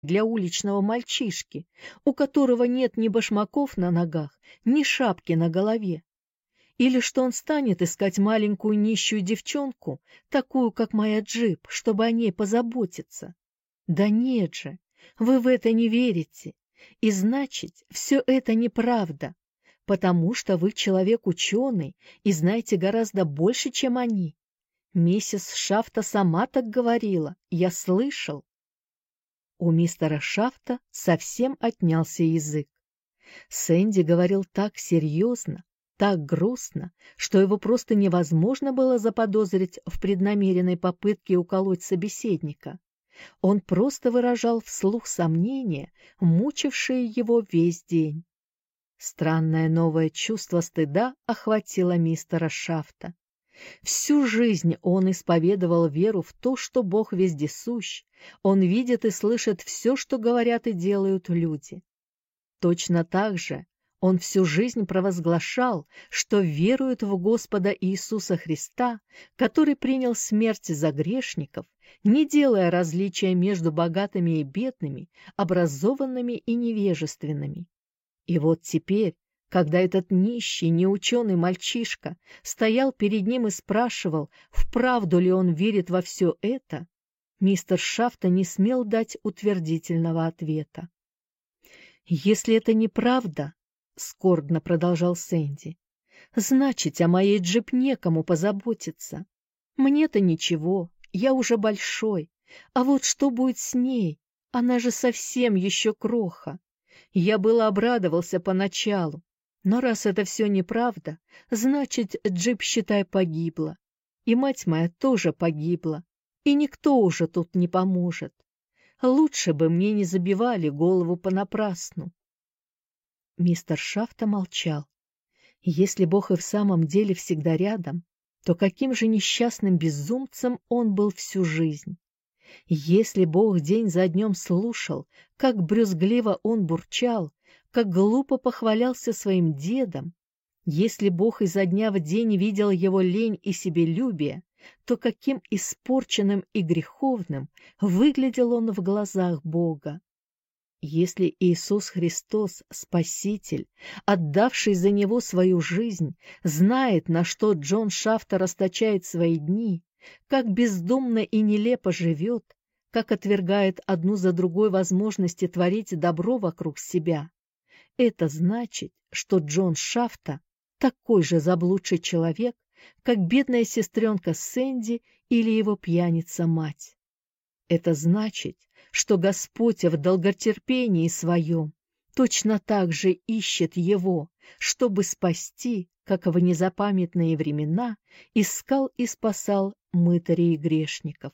для уличного мальчишки, у которого нет ни башмаков на ногах, ни шапки на голове. Или что он станет искать маленькую нищую девчонку, такую, как моя Джип, чтобы о ней позаботиться? Да нет же, вы в это не верите. И значит, все это неправда, потому что вы человек ученый и знаете гораздо больше, чем они. Миссис Шафта сама так говорила, я слышал. У мистера Шафта совсем отнялся язык. Сэнди говорил так серьезно, так грустно, что его просто невозможно было заподозрить в преднамеренной попытке уколоть собеседника. Он просто выражал вслух сомнения, мучившие его весь день. Странное новое чувство стыда охватило мистера Шафта. Всю жизнь он исповедовал веру в то, что Бог вездесущ, он видит и слышит все, что говорят и делают люди. Точно так же он всю жизнь провозглашал, что верует в Господа Иисуса Христа, который принял смерть за грешников, не делая различия между богатыми и бедными, образованными и невежественными. И вот теперь, когда этот нищий, неученый мальчишка стоял перед ним и спрашивал, вправду ли он верит во все это, мистер Шафта не смел дать утвердительного ответа. «Если это неправда, — скорбно продолжал Сэнди, — значит, о моей Джип некому позаботиться. Мне-то ничего, я уже большой, а вот что будет с ней? Она же совсем еще кроха. Я было обрадовался поначалу, но раз это все неправда, значит, Джип, считай, погибла. И мать моя тоже погибла, и никто уже тут не поможет. Лучше бы мне не забивали голову понапрасну». Мистер Шафта молчал. Если Бог и в самом деле всегда рядом, то каким же несчастным безумцем он был всю жизнь? Если Бог день за днем слушал, как брюзгливо он бурчал, как глупо похвалялся своим дедом, если Бог изо дня в день видел его лень и себелюбие, то каким испорченным и греховным выглядел он в глазах Бога. Если Иисус Христос, Спаситель, отдавший за него свою жизнь, знает, на что Джон Шафта расточает свои дни, как бездумно и нелепо живет, как отвергает одну за другой возможности творить добро вокруг себя, это значит, что Джон Шафта такой же заблудший человек, как бедная сестренка Сэнди или его пьяница-мать. Это значит, что Господь в долготерпении своем точно так же ищет его, чтобы спасти, как в незапамятные времена искал и спасал мытарей и грешников.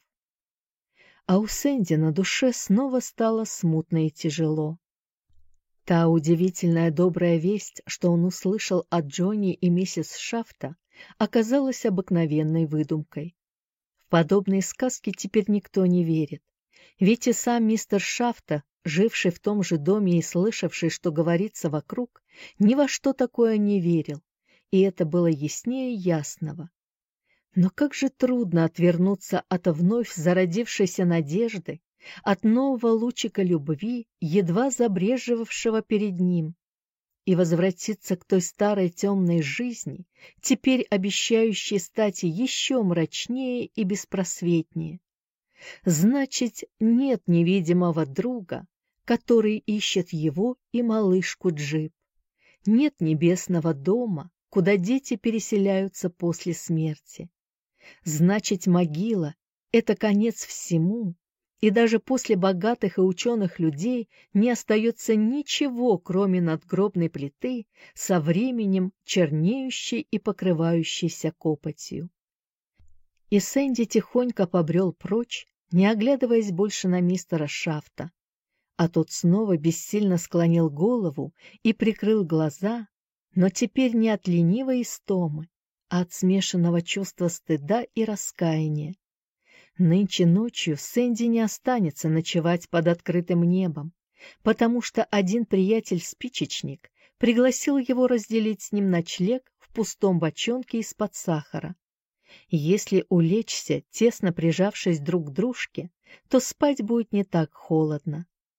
А у Сэнди на душе снова стало смутно и тяжело. Та удивительная добрая весть, что он услышал от Джонни и миссис Шафта, оказалась обыкновенной выдумкой. В подобные сказки теперь никто не верит, ведь и сам мистер Шафта, живший в том же доме и слышавший, что говорится вокруг, ни во что такое не верил, и это было яснее ясного. Но как же трудно отвернуться от вновь зародившейся надежды, от нового лучика любви, едва забрежевавшего перед ним, и возвратиться к той старой темной жизни, теперь обещающей стать еще мрачнее и беспросветнее. Значит, нет невидимого друга, который ищет его и малышку Джип. Нет небесного дома, куда дети переселяются после смерти. Значит, могила — это конец всему, и даже после богатых и ученых людей не остается ничего, кроме надгробной плиты, со временем чернеющей и покрывающейся копотью. И Сэнди тихонько побрел прочь, не оглядываясь больше на мистера Шафта, а тот снова бессильно склонил голову и прикрыл глаза, но теперь не от ленивой истомы, а от смешанного чувства стыда и раскаяния. Нынче ночью Сэнди не останется ночевать под открытым небом, потому что один приятель-спичечник пригласил его разделить с ним ночлег в пустом бочонке из-под сахара. Если улечься, тесно прижавшись друг к дружке, то спать будет не так холодно.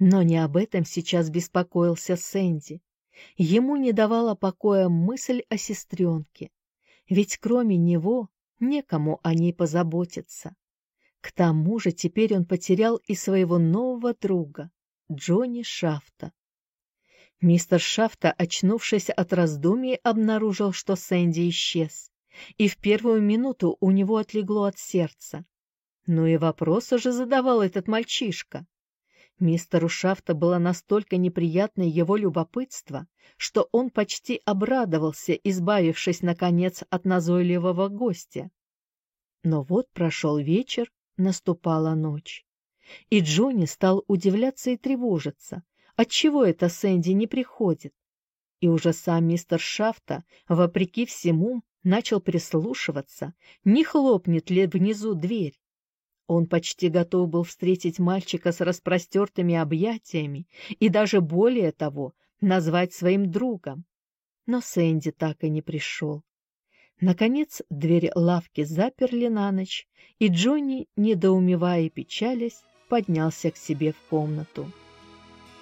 Но не об этом сейчас беспокоился Сэнди. Ему не давала покоя мысль о сестренке, ведь кроме него некому о ней позаботиться. К тому же теперь он потерял и своего нового друга, Джонни Шафта. Мистер Шафта, очнувшись от раздумий, обнаружил, что Сэнди исчез, и в первую минуту у него отлегло от сердца. Ну и вопрос уже задавал этот мальчишка. Мистеру Шафта было настолько неприятно его любопытство, что он почти обрадовался, избавившись, наконец, от назойливого гостя. Но вот прошел вечер, наступала ночь. И Джонни стал удивляться и тревожиться, отчего это Сэнди не приходит. И уже сам мистер Шафта, вопреки всему, начал прислушиваться, не хлопнет ли внизу дверь. Он почти готов был встретить мальчика с распростертыми объятиями и даже более того, назвать своим другом. Но Сэнди так и не пришел. Наконец дверь лавки заперли на ночь, и Джонни, недоумевая и печалясь, поднялся к себе в комнату.